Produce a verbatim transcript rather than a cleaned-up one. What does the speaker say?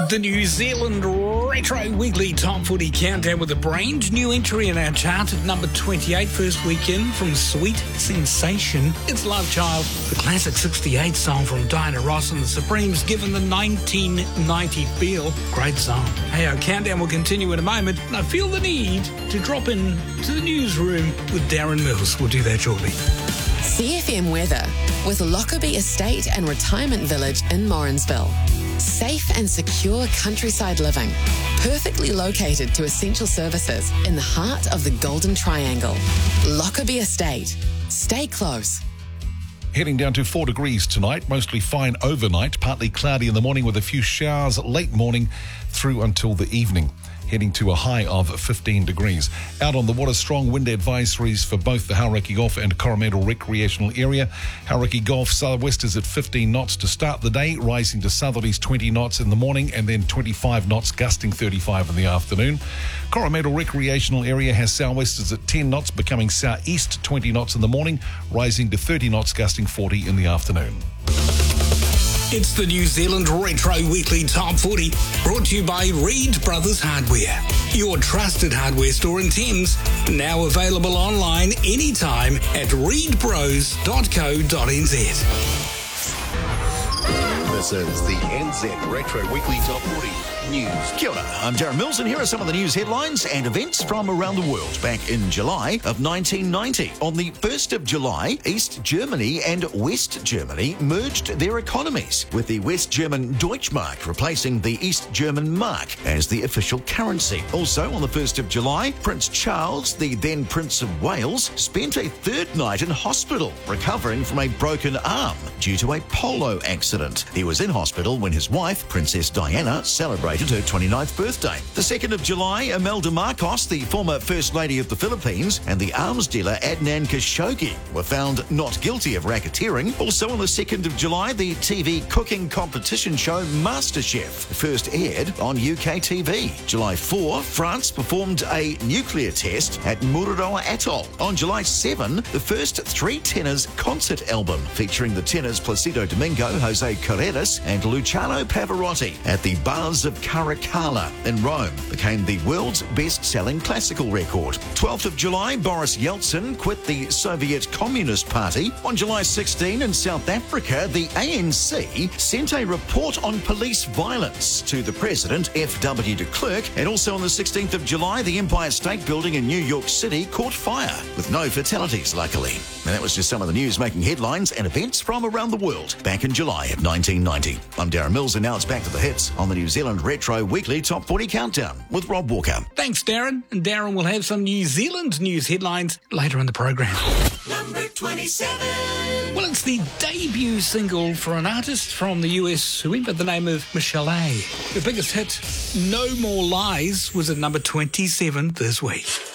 The New Zealand Retro Weekly Top forty Countdown with a brand new entry in our chart at number twenty-eight, first weekend from Sweet Sensation. It's Love Child, the classic sixty-eight song from Diana Ross and the Supremes, given the nineteen ninety feel. Great song. Hey, our countdown will continue in a moment, and I feel the need to drop in to the newsroom with Darren Mills. We'll do that shortly. C F M weather with Lockerbie Estate and Retirement Village in Morrinsville. Safe and secure countryside living, perfectly located to essential services in the heart of the Golden Triangle. Lockerbie Estate. Stay close. Heading down to four degrees tonight, mostly fine overnight, partly cloudy in the morning with a few showers late morning through until the evening. Heading to a high of fifteen degrees. Out on the water, strong wind advisories for both the Hauraki Golf and Coromandel recreational area. Hauraki Golf southwest is at fifteen knots to start the day, rising to southerlies twenty knots in the morning and then twenty-five knots, gusting thirty-five in the afternoon. Coromandel recreational area has southwesters at ten knots, becoming southeast twenty knots in the morning, rising to thirty knots, gusting forty in the afternoon. It's the New Zealand Retro Weekly Top forty, brought to you by Reed Brothers Hardware, your trusted hardware store in Thames, now available online anytime at reed bros dot co dot n z. This is the N Z Retro Weekly Top forty News. Kia ora, I'm Darren Mills, and here are some of the news headlines and events from around the world. Back in July of nineteen ninety, on the first of July, East Germany and West Germany merged their economies, with the West German Deutschmark replacing the East German Mark as the official currency. Also, on the first of July, Prince Charles, the then Prince of Wales, spent a third night in hospital, recovering from a broken arm due to a polo accident. He was in hospital when his wife, Princess Diana, celebrated her twenty-ninth birthday. The second of July, Imelda Marcos, the former First Lady of the Philippines, and the arms dealer Adnan Khashoggi were found not guilty of racketeering. Also on the second of July, the T V cooking competition show MasterChef first aired on U K T V. July fourth, France performed a nuclear test at Mururoa Atoll. On July seventh, the first Three Tenors concert album featuring the tenors Placido Domingo, Jose Carreras, and Luciano Pavarotti at the Bars of Caracalla in Rome became the world's best-selling classical record. twelfth of July, Boris Yeltsin quit the Soviet Communist Party. On July sixteenth, in South Africa, the A N C sent a report on police violence to the president, F W de Klerk. And also on the sixteenth of July, the Empire State Building in New York City caught fire, with no fatalities, luckily. And that was just some of the news making headlines and events from around the world back in July of nineteen ninety. I'm Darren Mills, and now it's back to the hits on the New Zealand Retro Weekly Top forty Countdown with Rob Walker. Thanks, Darren. And Darren will have some New Zealand news headlines later in the program. Number twenty-seven. Well, it's the debut single for an artist from the U S who went by the name of Michelle A. The biggest hit, No More Lies, was at number twenty-seven this week.